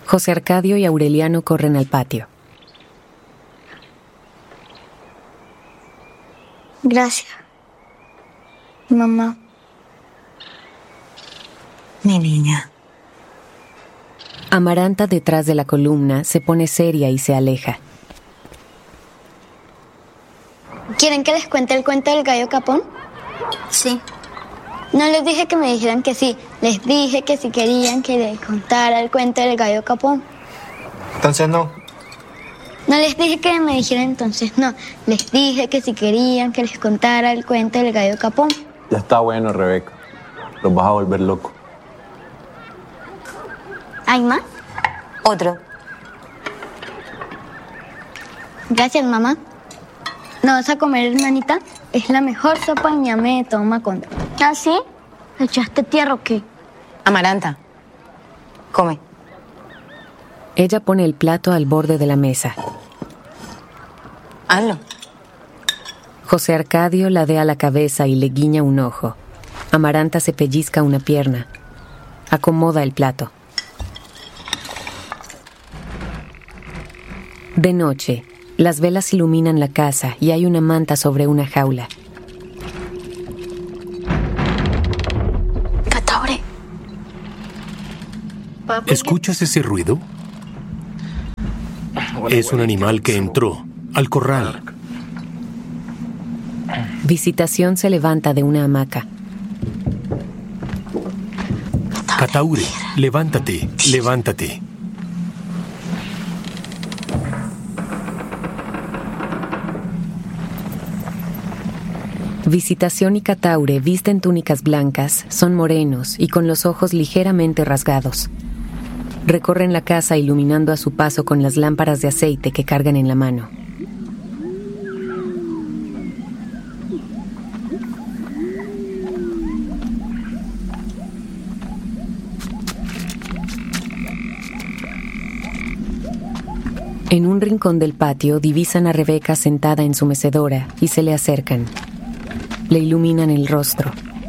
José Arcadio y Aureliano corren al patio. Gracias, mamá. Mi niña. Amaranta, detrás de la columna, se pone seria y se aleja. ¿Quieren que les cuente el cuento del gallo capón? Sí. No les dije que me dijeran que sí. Les dije que si querían que les contara el cuento del gallo capón. Entonces no. No les dije que me dijeran entonces no. Les dije que si querían que les contara el cuento del gallo capón. Ya está bueno, Rebeca. Los vas a volver locos. ¿Hay más? Otro. Gracias, mamá. ¿No vas a comer, hermanita? Es la mejor sopa y mi mamá me toma contra. ¿Ah, sí? ¿Le echaste tierra o qué? Amaranta, come. Ella pone el plato al borde de la mesa. Hazlo. José Arcadio ladea la cabeza y le guiña un ojo. Amaranta se pellizca una pierna. Acomoda el plato. De noche, las velas iluminan la casa y hay una manta sobre una jaula. Cataure. ¿Escuchas ese ruido? Es un animal que entró al corral. Visitación se levanta de una hamaca. Cataure, levántate, levántate. Visitación y Cataure visten túnicas blancas, son morenos y con los ojos ligeramente rasgados. Recorren la casa iluminando a su paso con las lámparas de aceite que cargan en la mano. En un rincón del patio divisan a Rebeca sentada en su mecedora y se le acercan. Le iluminan el rostro.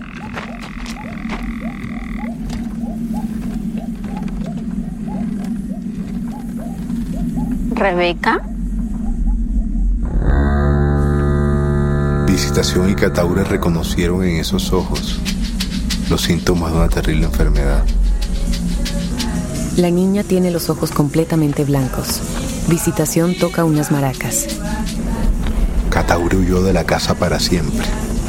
¿Rebeca? Visitación y Cataure reconocieron en esos ojos los síntomas de una terrible enfermedad. La niña tiene los ojos completamente blancos. Visitación toca unas maracas. Cataure huyó de la casa para siempre.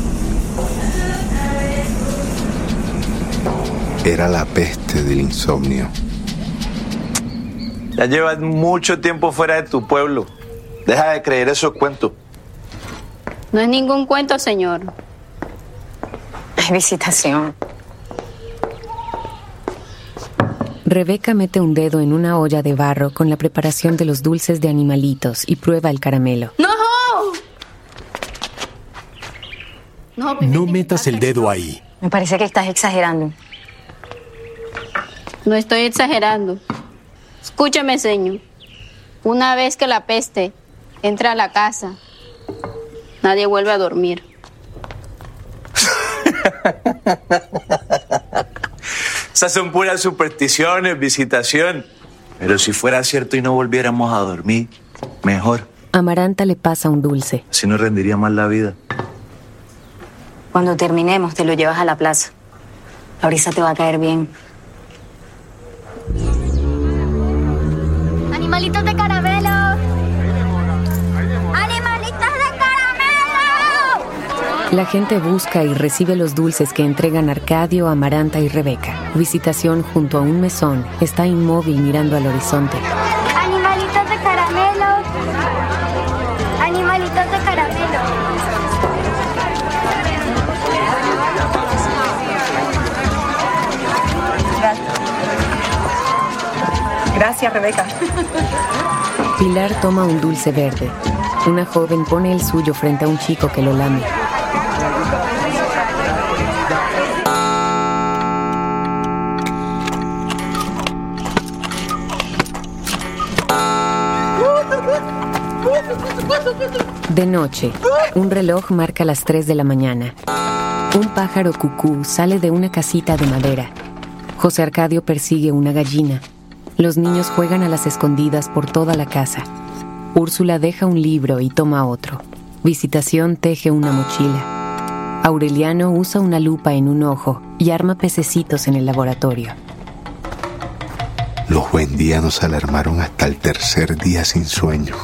Era la peste del insomnio. Ya llevas mucho tiempo fuera de tu pueblo. Deja de creer esos cuentos. No es ningún cuento, señor. Es Visitación. Rebeca mete un dedo en una olla de barro con la preparación de los dulces de animalitos y prueba el caramelo. ¡No! No metas el dedo ahí. Me parece que estás exagerando. No estoy exagerando. Escúcheme, señor. Una vez que la peste entra a la casa, nadie vuelve a dormir. Esas son puras supersticiones, Visitación. Pero si fuera cierto y no volviéramos a dormir, mejor. Amaranta le pasa un dulce. Así nos rendiría más la vida. Cuando terminemos, te lo llevas a la plaza. La brisa te va a caer bien. ¡Animalitos de caramelo! ¡Animalitos de caramelo! La gente busca y recibe los dulces que entregan Arcadio, Amaranta y Rebeca. Visitación junto a un mesón está inmóvil mirando al horizonte. ¡Animalitos de caramelo! ¡Animalitos de caramelo! Gracias, Rebeca. Pilar toma un dulce verde. Una joven pone el suyo frente a un chico que lo lame. De noche, un reloj marca las 3 de la mañana. Un pájaro cucú sale de una casita de madera. José Arcadio persigue una gallina. Los niños juegan a las escondidas por toda la casa. Úrsula deja un libro y toma otro. Visitación teje una mochila. Aureliano usa una lupa en un ojo y arma pececitos en el laboratorio. Los buendías se alarmaron hasta el tercer día sin sueño.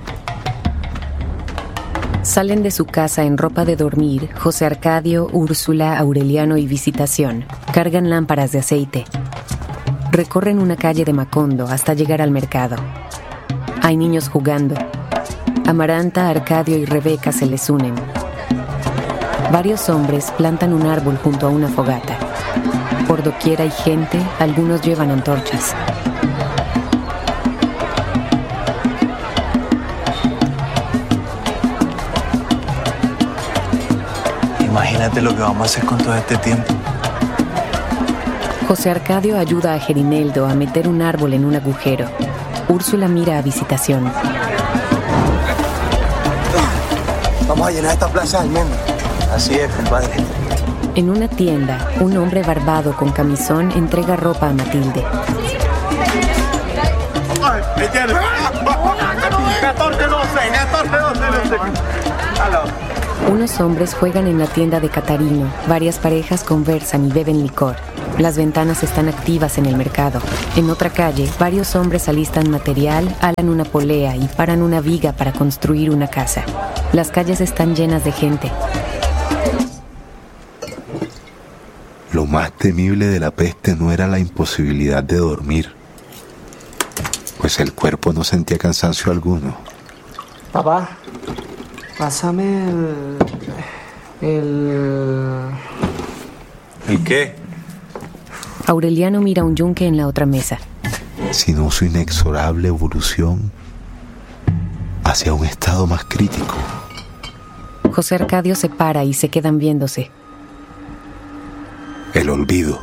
Salen de su casa en ropa de dormir José Arcadio, Úrsula, Aureliano y Visitación. Cargan lámparas de aceite. Recorren una calle de Macondo hasta llegar al mercado. Hay niños jugando. Amaranta, Arcadio y Rebeca se les unen. Varios hombres plantan un árbol junto a una fogata. Por doquier hay gente, algunos llevan antorchas. Imagínate lo que vamos a hacer con todo este tiempo. José Arcadio ayuda a Gerineldo a meter un árbol en un agujero. Úrsula mira a Visitación. Vamos a llenar esta plaza de almendras. Así es, compadre. En una tienda, un hombre barbado con camisón entrega ropa a Matilde. 14-12. Unos hombres juegan en la tienda de Catarino. Varias parejas conversan y beben licor. Las ventanas están activas en el mercado. En otra calle, varios hombres alistan material, alan una polea y paran una viga para construir una casa. Las calles están llenas de gente. Lo más temible de la peste no era la imposibilidad de dormir, pues el cuerpo no sentía cansancio alguno. Papá, pásame ¿El qué? Aureliano mira un yunque en la otra mesa. Sino su inexorable evolución hacia un estado más crítico. José Arcadio se para y se quedan viéndose. El olvido.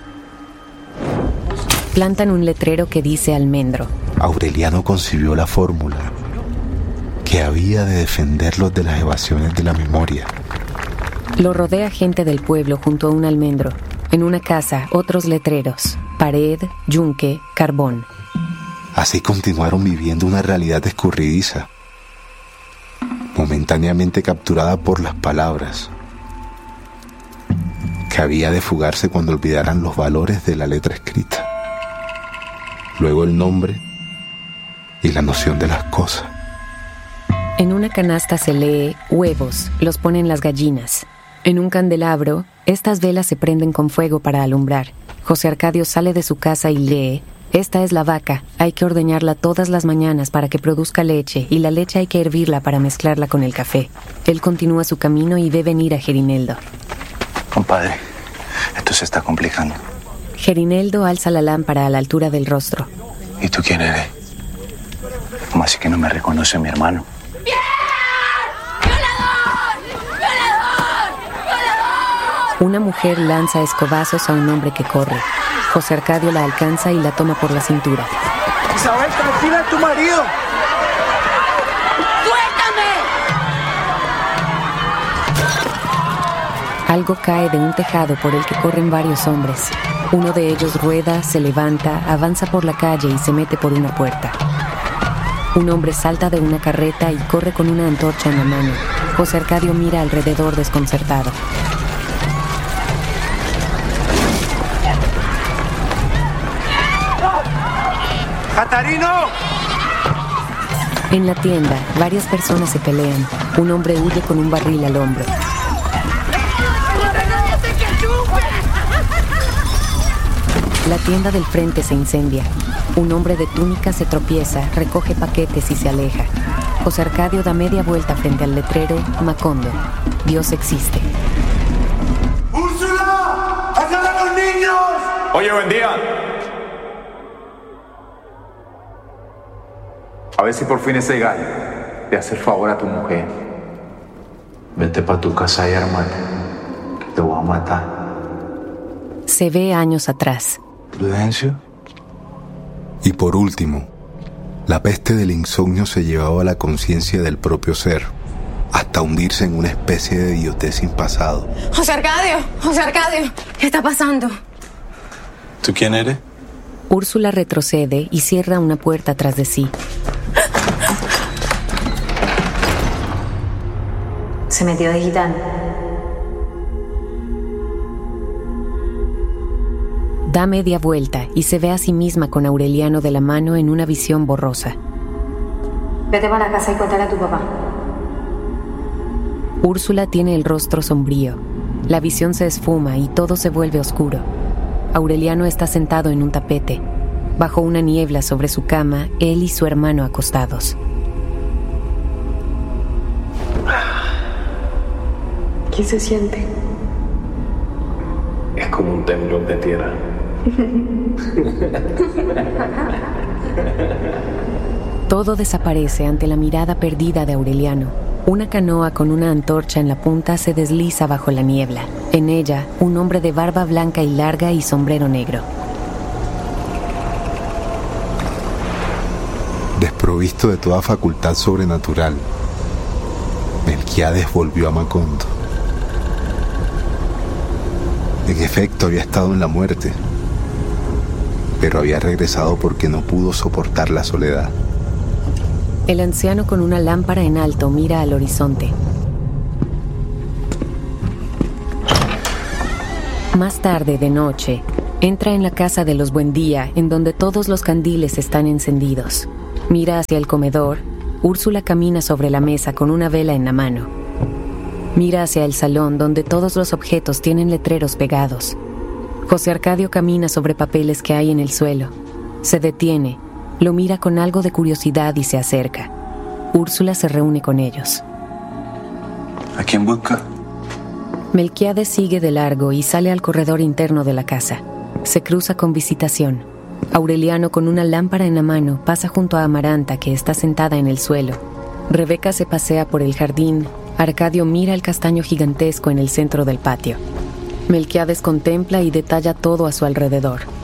Plantan un letrero que dice almendro. Aureliano concibió la fórmula que había de defenderlos de las evasiones de la memoria. Lo rodea gente del pueblo junto a un almendro. En una casa, otros letreros. Pared, yunque, carbón. Así continuaron viviendo una realidad escurridiza, momentáneamente capturada por las palabras, que había de fugarse cuando olvidaran los valores de la letra escrita. Luego el nombre y la noción de las cosas. En una canasta se lee huevos, los ponen las gallinas. En un candelabro, estas velas se prenden con fuego para alumbrar. José Arcadio sale de su casa y lee: esta es la vaca, hay que ordeñarla todas las mañanas para que produzca leche, y la leche hay que hervirla para mezclarla con el café. Él continúa su camino y ve venir a Gerineldo. Compadre, esto se está complicando. Gerineldo alza la lámpara a la altura del rostro. ¿Y tú quién eres? ¿Cómo así que no me reconoce mi hermano? Una mujer lanza escobazos a un hombre que corre. José Arcadio la alcanza y la toma por la cintura. Isabel, tranquila, es tu marido. Algo cae de un tejado por el que corren varios hombres. Uno de ellos rueda, se levanta, avanza por la calle y se mete por una puerta. Un hombre salta de una carreta y corre con una antorcha en la mano. José Arcadio mira alrededor desconcertado. ¡Catarino! En la tienda, varias personas se pelean. Un hombre huye con un barril al hombro. La tienda del frente se incendia. Un hombre de túnica se tropieza, recoge paquetes y se aleja. José Arcadio da media vuelta frente al letrero Macondo. Dios existe. ¡Úrsula! ¡Ayúdale a los niños! Oye, buen día. A ver si por fin ese gallo te hace el favor a tu mujer. Vete para tu casa y armate, que te voy a matar. Se ve años atrás. ¿Prudencio? Y por último, la peste del insomnio se llevaba a la conciencia del propio ser, hasta hundirse en una especie de idiotez sin pasado. José Arcadio, ¿qué está pasando? ¿Tú quién eres? Úrsula retrocede y cierra una puerta tras de sí. Se metió de gitano. Da media vuelta y se ve a sí misma con Aureliano de la mano en una visión borrosa. Vete para la casa y cuéntale a tu papá. Úrsula tiene el rostro sombrío. La visión se esfuma y todo se vuelve oscuro. Aureliano está sentado en un tapete. Bajo una niebla sobre su cama, él y su hermano acostados. ¿Qué se siente? Es como un temblor de tierra. Todo desaparece ante la mirada perdida de Aureliano. Una canoa con una antorcha en la punta se desliza bajo la niebla. En ella, un hombre de barba blanca y larga y sombrero negro. Desprovisto de toda facultad sobrenatural, Melquiades volvió a Macondo. En efecto, había estado en la muerte, pero había regresado porque no pudo soportar la soledad. El anciano con una lámpara en alto mira al horizonte. Más tarde, de noche, entra en la casa de los Buendía, en donde todos los candiles están encendidos. Mira hacia el comedor. Úrsula camina sobre la mesa con una vela en la mano. Mira hacia el salón, donde todos los objetos tienen letreros pegados. José Arcadio camina sobre papeles que hay en el suelo. Se detiene, lo mira con algo de curiosidad y se acerca. Úrsula se reúne con ellos. ¿A quién busca? Melquiades sigue de largo y sale al corredor interno de la casa. Se cruza con Visitación. Aureliano, con una lámpara en la mano, pasa junto a Amaranta, que está sentada en el suelo. Rebeca se pasea por el jardín. Arcadio mira el castaño gigantesco en el centro del patio. Melquiades contempla y detalla todo a su alrededor.